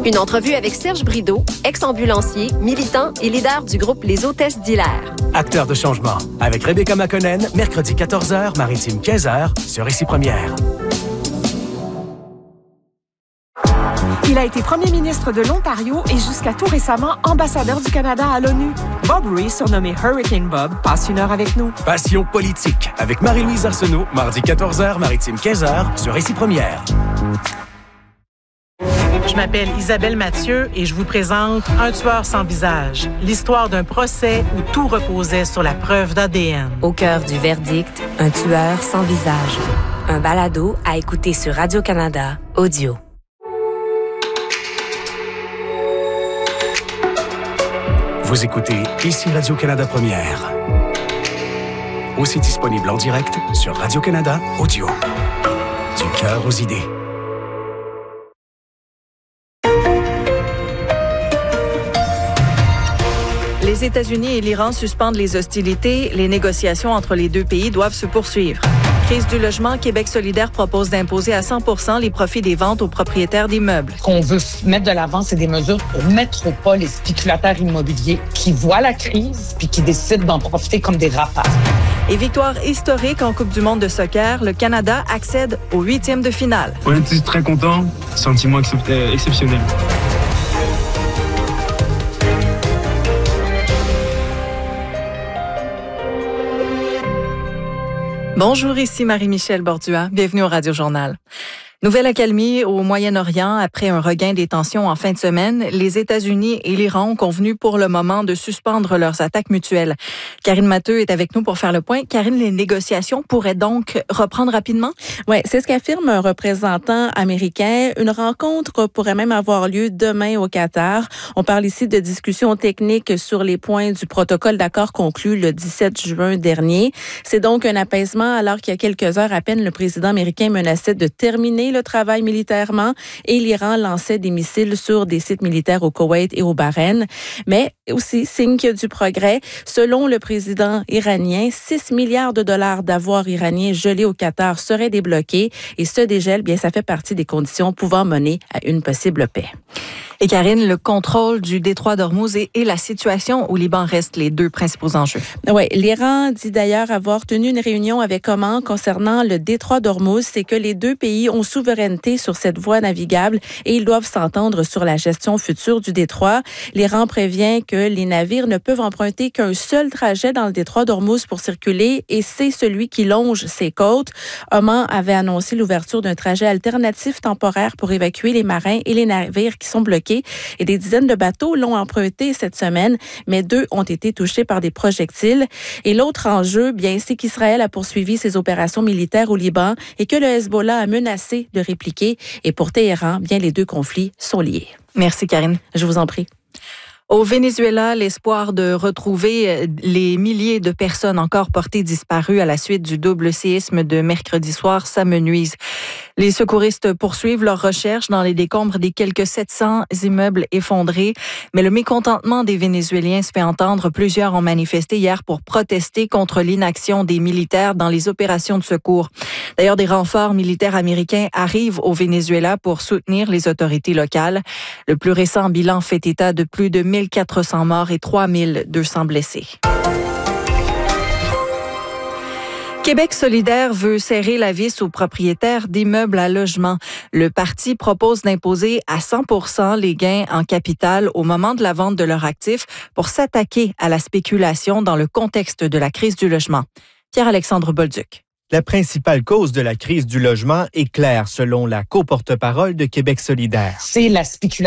Une entrevue avec Serge Brideau, ex-ambulancier, militant et leader du groupe Les Hôtesses d'Hilaire. Acteur de changement, avec Rebecca McConnell, mercredi 14h, Maritime 15h, sur Ici Première. Il a été premier ministre de l'Ontario et jusqu'à tout récemment ambassadeur du Canada à l'ONU. Bob Rae, surnommé Hurricane Bob, passe une heure avec nous. Passion politique, avec Marie-Louise Arsenault, mardi 14h, Maritime 15h, sur Ici Première. Je m'appelle Isabelle Mathieu et je vous présente Un tueur sans visage, l'histoire d'un procès où tout reposait sur la preuve d'ADN. Au cœur du verdict, Un tueur sans visage. Un balado à écouter sur Radio-Canada Audio. Vous écoutez Ici Radio-Canada Première. Aussi disponible en direct sur Radio-Canada Audio. Du cœur aux idées. Les États-Unis et l'Iran suspendent les hostilités. Les négociations entre les deux pays doivent se poursuivre. Crise du logement, Québec solidaire propose d'imposer à 100% les profits des ventes aux propriétaires d'immeubles. Ce qu'on veut mettre de l'avant, c'est des mesures pour mettre au pas les spéculateurs immobiliers qui voient la crise puis qui décident d'en profiter comme des rapaces. Et victoire historique en Coupe du monde de soccer, le Canada accède au 8e de finale. On était très contents, sentiment exceptionnel. Bonjour, ici Marie-Michel Bordua. Bienvenue au Radio-Journal. Nouvelle accalmie au Moyen-Orient après un regain des tensions en fin de semaine. Les États-Unis et l'Iran ont convenu pour le moment de suspendre leurs attaques mutuelles. Karine Matteux est avec nous pour faire le point. Karine, les négociations pourraient donc reprendre rapidement? Oui, c'est ce qu'affirme un représentant américain. Une rencontre pourrait même avoir lieu demain au Qatar. On parle ici de discussions techniques sur les points du protocole d'accord conclu le 17 juin dernier. C'est donc un apaisement alors qu'il y a quelques heures à peine, le président américain menaçait de terminer le travail militairement et l'Iran lançait des missiles sur des sites militaires au Koweït et au Bahreïn. Mais aussi, signe qu'il y a du progrès. Selon le président iranien, 6 milliards de dollars d'avoirs iraniens gelés au Qatar seraient débloqués et ce dégel, bien, ça fait partie des conditions pouvant mener à une possible paix. Et Karine, le contrôle du détroit d'Ormuz et la situation au Liban restent les deux principaux enjeux. Oui, l'Iran dit d'ailleurs avoir tenu une réunion avec Oman concernant le détroit d'Ormuz. C'est que les deux pays ont souveraineté sur cette voie navigable et ils doivent s'entendre sur la gestion future du détroit. L'Iran prévient que les navires ne peuvent emprunter qu'un seul trajet dans le détroit d'Ormuz pour circuler et c'est celui qui longe ses côtes. Oman avait annoncé l'ouverture d'un trajet alternatif temporaire pour évacuer les marins et les navires qui sont bloqués. Et des dizaines de bateaux l'ont emprunté cette semaine, mais 2 ont été touchés par des projectiles. Et l'autre enjeu, bien, c'est qu'Israël a poursuivi ses opérations militaires au Liban et que le Hezbollah a menacé de répliquer. Et pour Téhéran, bien, les deux conflits sont liés. Merci, Karine. Je vous en prie. Au Venezuela, l'espoir de retrouver les milliers de personnes encore portées disparues à la suite du double séisme de mercredi soir s'amenuise. Les secouristes poursuivent leurs recherches dans les décombres des quelques 700 immeubles effondrés, mais le mécontentement des Vénézuéliens se fait entendre. Plusieurs ont manifesté hier pour protester contre l'inaction des militaires dans les opérations de secours. D'ailleurs, des renforts militaires américains arrivent au Venezuela pour soutenir les autorités locales. Le plus récent bilan fait état de plus de 1400 morts et 3200 blessés. Québec solidaire veut serrer la vis aux propriétaires d'immeubles à logement. Le parti propose d'imposer à 100% les gains en capital au moment de la vente de leurs actifs pour s'attaquer à la spéculation dans le contexte de la crise du logement. Pierre-Alexandre Bolduc. La principale cause de la crise du logement est claire, selon la co-porte-parole de Québec solidaire. C'est la spéculation